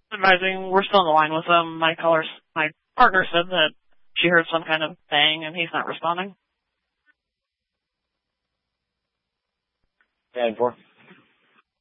Advising, we're still on the line with him. My partner said that she heard some kind of bang and he's not responding. Yeah, 4.